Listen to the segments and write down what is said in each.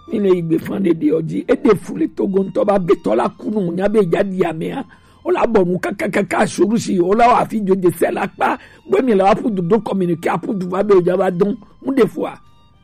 ile igbe fande de oji e de fule togo ntoba betola kunu nyabe jadi amea ola bonu kaka shurushi ola wa fi de sela pa gbe mi la wa pour do communiquer pour du ba be ojaba don mu de fois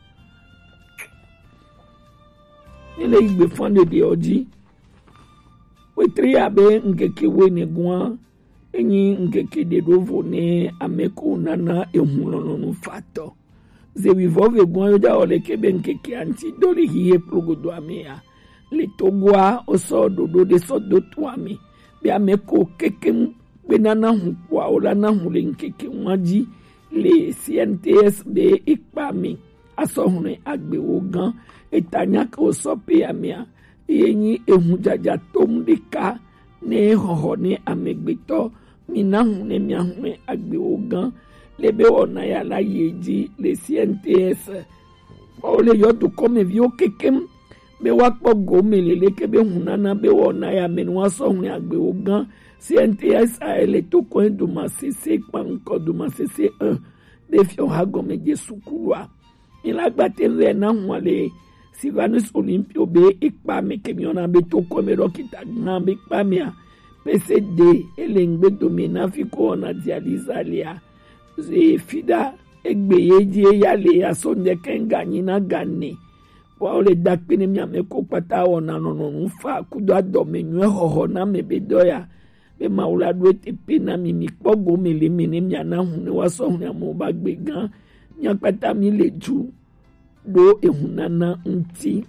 ile igbe fande de oji wetri abe ngeke we ne gwan enyi ngeke de dovo ne ameko nana ehulono no fato ze wivove gwan yoja ole kebe nkeke anti doli hiye plogodo amea le togwa oso dodo de so do twami be ameko kekem be nana hu kwa ola na hu le nkeke waji le CNTS be ikpami aso hune agbe ogan etanya ko so pe amea yenyi ehujaja tomdika ne hoho ne amegbeto mina hune mi ahune agbe ogan lebe ona ya la yeji le CNTS ole yoto come vio kekem be wakpo gomelele kebe hunana be ona ya menwa so hune agbe ogan CNTS a ele to ko nduma cc panko duma cc 1 de fio hagome je sukulwa ilagbate re na hwale Sivanus Olympio be ikpame kemiona be to come rokita na be ikpamia PCD elengbe domina fiko na dializalia ze fida egbeyeji yale ya sonde kenga nyina gani wa ole dakpene mi ameko pata ona no nfa kudo adomenwe hoho na mebedoya be maula duete pena mi mikpogo melemene mi ana hune waso hune amoba gbegan nya pata mi leju do ehunana nti.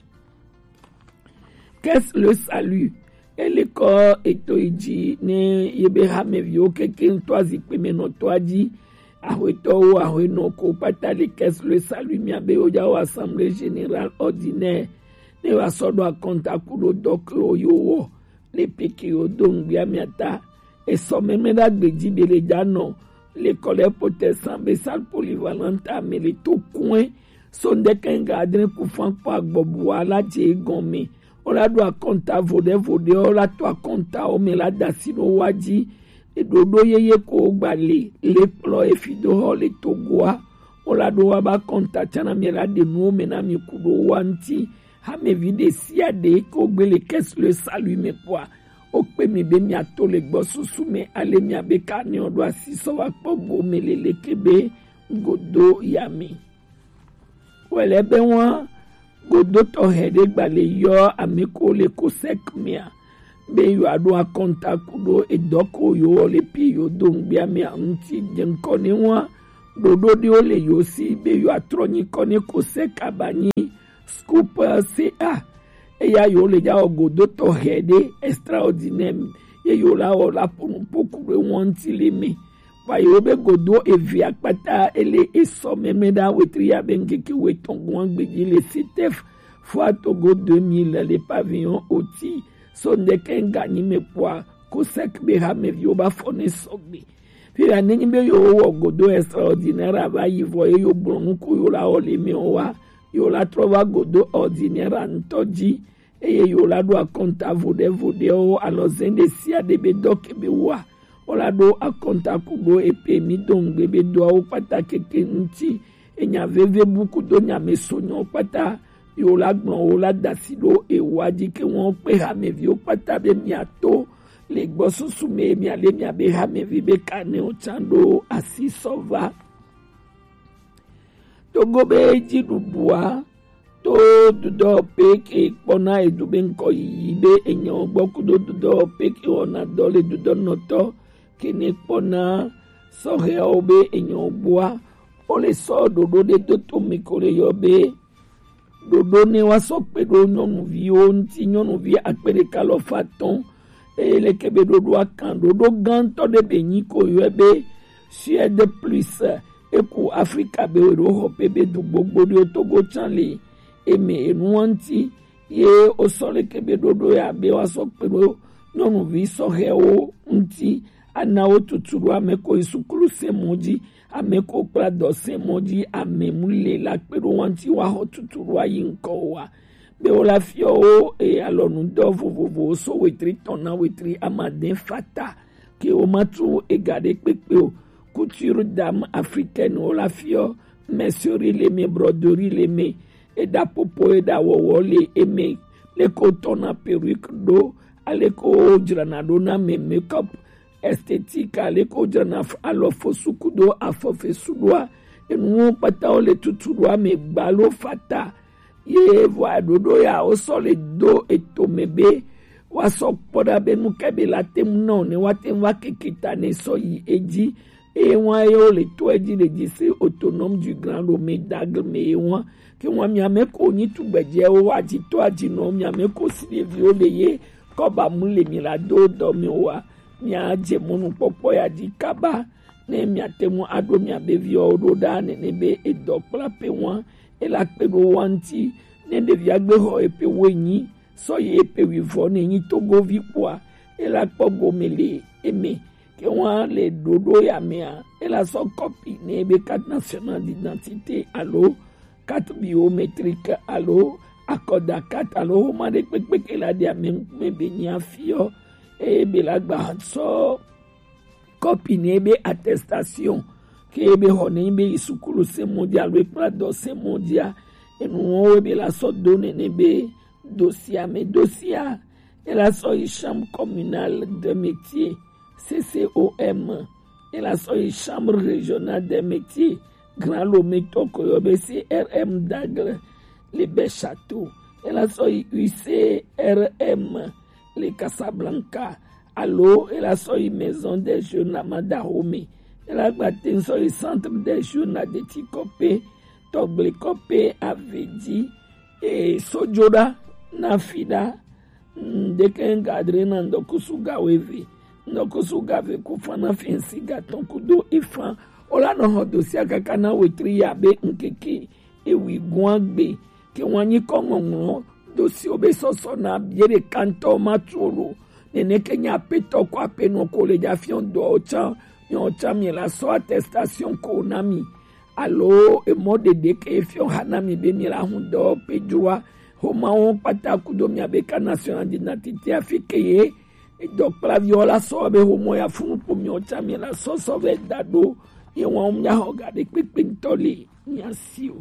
Qu'est-ce le salut? Et corps etoiji ne yebe hamevio keken toazi pemeno toaji ahweto ahweno ko patali. Qu'est-ce le salut? Miabe oja wa assemblée générale ordinaire ne wa sodo akonta kudo doklo yo le peki odongbia miata e somemeda gbeji belejano l'école potessan besal polyvalente mais le tout coin sonde kenga adre kufan kwa gbobwa la je gomi ola do akonta vode ola to akonta o me la dasino waji e dodo yeye ko gbale le plo e fido le togwa ola do wa ba konta chana me la de no me na mi kudo wanti ha me vide siade ko gbele qu'est-ce le salut me quoi o pe mi be mi atole gbo susu me ale mi abeka ni odo asiso wa pogo melele kebe godo yami wele be won godo to hede gbale yo ameko le ko sek mia be yo ado akonta kudo edoko yo le pi yo dongbia mi anti jenko ni won dodo di o le yo si be yo atroni koni ko sek abani scoop CA et ya yo le ja godo to hede extraordinaire ye yo la o la pour beaucoup de wanti limi wa yo be godo e via pata ele eso memeda wetria bengeki wetongo ngbeji le CTF fois Togo 2000 les pavillons oti sonde kenga ni me poa ko sek be ha me yo ba fone sogbe puis aneni be yo godo extraordinaire ba yivo yo blonu ko yo la o le mi wa yo la trova godo ordinaire antoji eye yo la do akonta vode o alozende sia de bedoke be wa ola do akonta kugo epe mi dongbe be do o pata keke nti enya veve buku do nya mesonyo pata yo la gbon o la dasido e waji ke won pe ha me vi o pata be mi ato le gboso sume mi ale mi abe ha me vi be kane o chando asisova Togo be ji dudua to dudo peke pona eduben ko yibe enyo gbokudo dudo peke ona dole dudo noto kene pona sohe obe enyo bua ole so dodo de toto mikore yobe dodo ne waso pedo nyonu vi onti nyonu vi akpere kalo faton ele kebe dodo akan dodo ganto de benyi ko yobe sie de plus eku Afrika be ro pebe du gbogbo de Togo chanle eme enuanti ye osole kebe dodo ya be waso pedo nyonu vi sohe o nti ana otuturu ameko isukulu semoji ameko prado semoji amemule la pero wanti wa otuturu ayinko wa be ola fio o e alonu do vovovo so wetri tona wetri amaden fata ke o matu e gade pepe o couture dame africaine ola fio mesuri le me broderie le me eda popo eda wowo le eme le ko tona perruque do ale ko jrana do na me makeup esthétique ale ko jrana alo fosuku do afofe sudwa enu pata ole tutudwa me gbalo fata ye voa dodo ya o sole do etomebe waso poda be mukebe la temno ne waten wakekita ne soyi eji et moi yo le toi dit le lycée autonome du Grand Lomé d'Agle mais moi que moi mi ame ko ni tu beje o ati to ati no mi ame ko si le violeye ko ba mu le mi la do mi wa mi aje monu popo ya di kaba ne mi atemu ado mi abe vio do da ne be e do plape wa e la pe do wanti ne de viagbe ho e pe wenyi so ye pe wi vo ne ni togo vi kwa e la po gomele eme que on les dodo ya mea et la son copie ne be carte nationale d'identité allo carte biométrique allo accord 4 allo ma de pek la dia me be nya fio e be la gba so copie ne be attestation que be honé be isukulu se mondial we prado se mondial et nous be la so donné ne be dossier mais dossier et la so chambre communale de métier CCOM et la chambre régionale des métiers Grand Lomé Tokoyobe CRM d'Agle les Béchâteaux et la UCRM les Casablanca allo et la maison des jeunes à Madarome et la batin centre des jeunes à Detikopé Toglekope Avedi et Sojora Nafida Dekengadre Nandokusuga Wevi Nokosuga ve kufana finsi gaton kudo ifan ola no hodosia kakana wetri yabe nkeke ewi gwangbe ke wanyi kongongo dosi obe soso na biere kanto maturo nene kenya peto kwa peno kole jafion do ocha nyocha mi la so attestation ko nami alo e mode de ke fion hanami be mi la hundo pejua homa on pata kudo mi abeka national d'identité afikeye donc la viola sobe homo ya funu pomio chami la so sobe dado ye wa umya hoga de pipintoli nyasio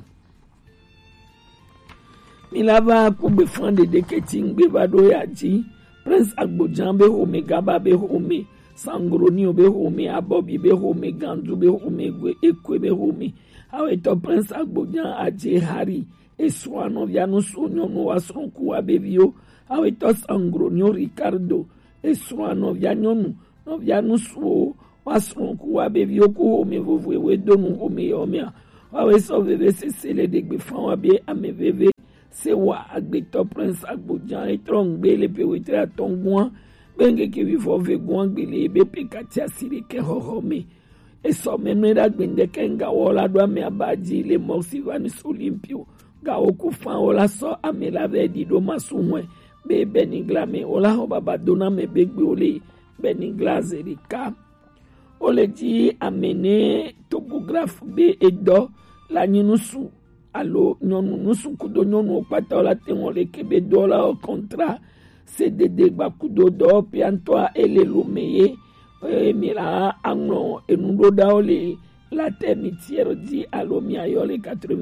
milava ku be fande de keting be bado ya ji prince agbojambe home gaba be home sangroni be home abobi be home gandu be home gwe ekwe be home awe to prince agbojan aje hari eswano vya no sonyo no wasronku abevio awe to sangroni ricardo eswa no vya nyonu no vya nusu wasronku wa bevi oku me vovwe we donu o me yomia wa so veve sele de gbe fan wa be ameveve se wa agbeto prince agbojan etrong be le pe wetra tongwan benge ke vi fo ve gwan gbele be pe katia sire ke hohome eso memre da gbende kenga wala do me abaji le morsivanis olympio ga oku fan wala so amela ve di do masunwe be beniglame ola ho baba dona me begbe ole beniglaze rika ole di amene topographe be edo la nyunusu alo nyonu nusu kudo nyonu opata ola tenole kebe dola au contrat CDD bakudo do piantoa ele lumeye mila anglo enudo daole la termitière di alo miayole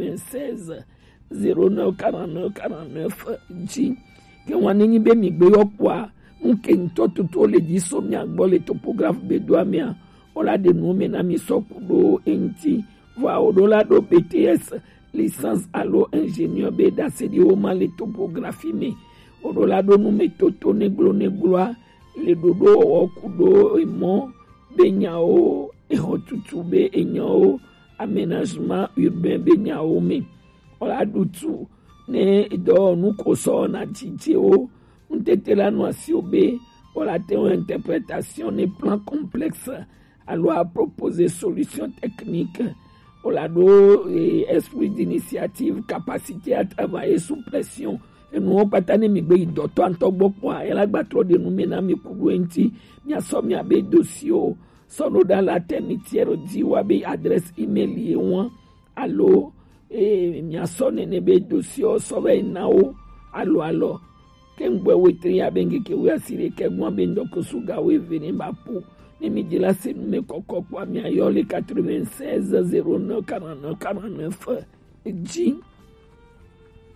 96 09 49 49 G que wanenyi be mi gbe yopwa nke ntoto to le di so mi agbo le topographe be do amia ola de no me na mi sokudo enti va odola do BTS licence allo ingénieur be da cedi o ma le topographie me odola do no me toto neglo le dodo okudo emo benyao e hotutu be enyao aménagement urbain benyao me ola dutu ne do nuko so na titio untetela no asiobe ola te une interprétation ne plan complexe alors à proposer solution technique ola do esprit d'initiative capacité à travailler sous pression et nous patane mi gbe doto antogbo kwa ela gba tro de nu mena mi kudu enti mi aso mi abe dossier sono dans la termitière di wa be adresse email ye won allo mi aso ne be dossier so be nawo allo kengwe wetri abenge ke we asire ke gwa be ndoko suga we veni bapu ni mi dila se me koko kwa mi ayole 96 09 49 49 G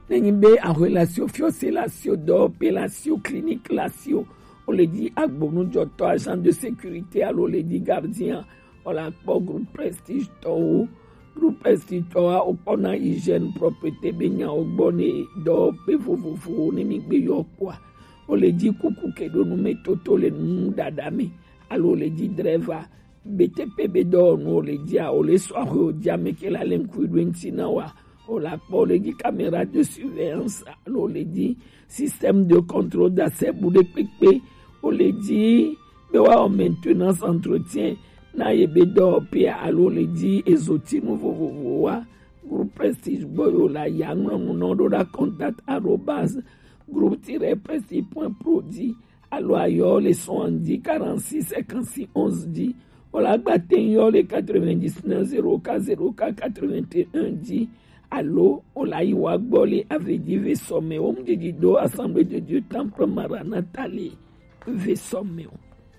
Nenimbe en relation fiocélatio d'opération clinique latio. On le dit agbonu joto agent de sécurité alors le dit gardien. On l'a pas groupe prestige to groupe prestige to au pona hygiène propreté benya au bonnet do pevovovo nemigbe yo kwa. On le dit coucou ke do nous metoto le nous dadame. Alors le dit dreva BTP bedo no le dit a le soir au diame ke la lenku dwentina wa. On l'a pas le dit caméra de surveillance. Alors le dit système de contrôle d'accès pour les pique. On le dit en maintenance entretien na yebedo pia alors le dit ezoti vovovoa groupe prestige boyo la yang no do da contact arobase groupe-prestige.pro dit alors yo les sont en dit 46 56 11 dit on la batten yo les 99 0K 81 dit allo on la iwa bolé avait dit ve sommet on dit do assemblée de Dieu temple maranatali ve sommet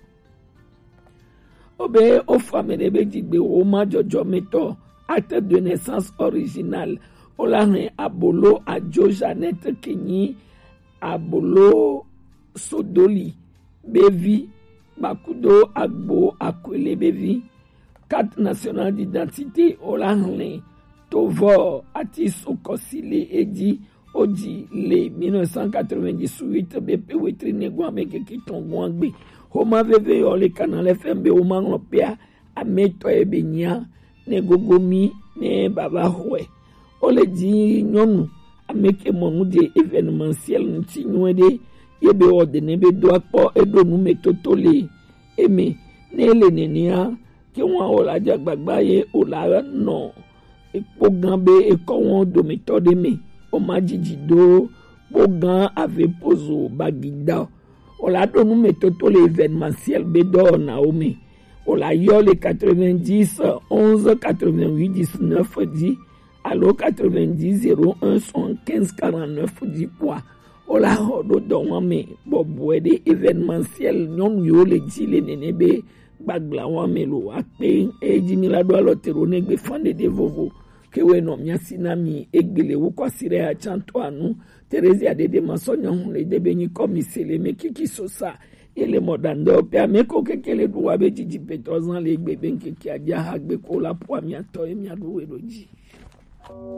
Obe au famille de Roma Jojo Meto, acte de naissance original. Olane Abolo Adjo Janet Kenyi, Abolo Sodoli, Bevi, Bakudo Agbo Akwele Bevi, carte nationale d'identité, Olane Tovor Atis Okosile Edi, Oji Le 1998, BP Wetrine Guameke Kitongwangbe. Homa veve yo le canal FMB Homa ngopia ameto ebenya ne gogomi ne baba hwe ole di nyonu ameke monu de événementiel nti nwede yebe ordene be do akpo edo nu metotole eme ne le nenia ki won ola jagbagba ye ola no epo gambe e ko won do metode me o majiji do bogan ave pozo bagida on la donne méthode l'événementiel bédor Naomi. On la yo les 90 11 88 19 dit allo 90 01 75 49 dit poids. On la hodo don me bobo de événementiel non yo le dit les nenebe bagla wa melo akpe e jimila do alotero negbe fande de vovo ke we no mia sinami egbele wo kwasire a chanto anu Thérèse de masonya le debeni komisele me kiki sosa ele modando pe ameko kekele duwa be jiji petrozan le gbebe nke ki aja hagbe ko la po mi ato e mi aduwe loji